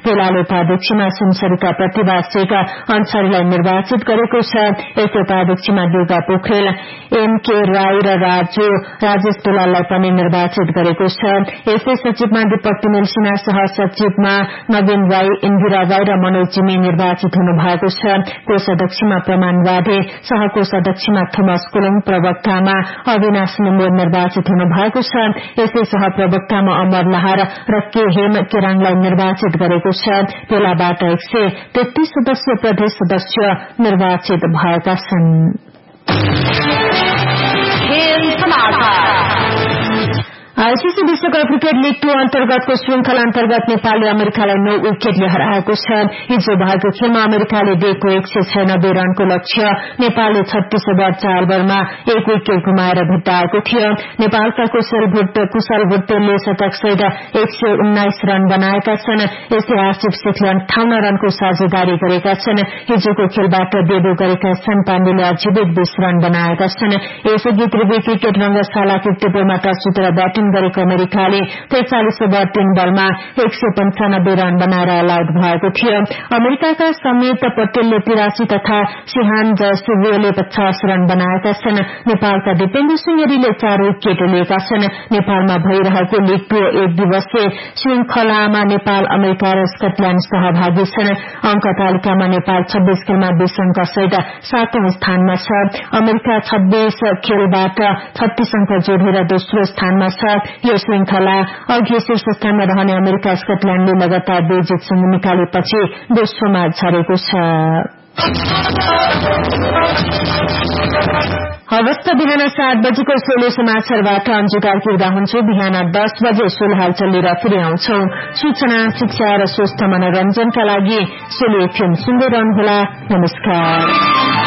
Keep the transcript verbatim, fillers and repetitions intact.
पेलाले उपाध्यक्षमा सुनसरीका प्रतिभा शेख अन्सारीलाई निर्वाचित गरेको छ। यस्तै उपाध्यक्षमा दुर्गा पोखरेल, एमके राई र राजु राजेश पेलाललाई पनि निर्वाचित गरेको छ। यस्तै सचिवमा दीपक तिमेल सिन्हा, सह सचिवमा नवीन राई, इन्दिरा राई र मनोज जिमी निर्वाचित हुनु भएको छ। कोषाध्यक्षमा प्रमाण वाधे, सहकोषाध्यक्षमा थोमस कुलुङ, प्रवक्तामा अविनाश लिम्बू निर्वाचित हुनु भएको छ। यस्तै सहप्रवक्तामा अमर लहार र के हेम केराङलाई निर्वाचित गरेको छ। पेलाबाट एक सय तेत्तीस सदस्य प्रदेश सदस्य निर्वाचित भएका छन्। आईसीसी विश्वकप क्रिकेट लीग टू अन्तर्गतको श्रृंखला अन्तर्गत नेपालले अमेरिकालाई नौ विकेटले हराएको छ। हिजो भएको खेलमा अमेरिकाले दिएको एक सय छयानब्बे रनको लक्ष्य नेपालले छत्तीस ओभर चार ओभरमा एक विकेट गुमाएर भेट्टाएको थियो। नेपालका कुशल भुट्टेलले शतकसहित एक सय उन्नाइस रन बनाएका छन्। यस्तै आसिफ शेखले अन्ठाउन्न रनको साझेदारी गरेका छन्। हिजोको खेलबाट डेब्यू गरेका सैम पाण्डेले अझै बीस रन बनाएका छन्। यसअघि त्रिवी क्रिकेट रंगशाला किर्तिपुरमा टस जितेर ब्याटिङ गरेको अमेरिकाले त्रिचालिस ओभर तीन बलमा एक सय पञ्चानब्बे रन बनाएर अल आउट भएको थियो। अमेरिकाका समेत पटेलले तिरासी तथा सिहान जयसूर्यले पचास रन बनाएका छन्। नेपालका दिपेन्द्र सुङ्गेरीले चार विकेट लिएका छन्। नेपालमा भइरहेको लीग टू एक दिवसीय श्रृंखलामा नेपाल, अमेरिका र स्कटल्याण्ड सहभागी छन्। अंक तालिकामा नेपाल छब्बीस खेलमा बीस अंक सहित सातौं स्थानमा छ। अमेरिका छब्बीस खेलबाट छत्तीस अंक जोडेर दोस्रो स्थानमा छ। यो श्रृंखला अघि शीर्ष स्थानमा रहने अमेरिका स्कटल्याण्डले लगातार दुई जित निकालेपछि दोस्रोमा झरेको छ। हवस् त बिहान सात बजेको सोलो समाचारबाट अन्जु कार्की बिदा हुन्छु। बिहान दस बजे सोलो हालचाल लिएर फेरि आउँछौ। सूचना, शिक्षा र स्वस्थ मनोरञ्जनका लागि सोलो एफएम सुन्दै रहनुहोला। नमस्कार।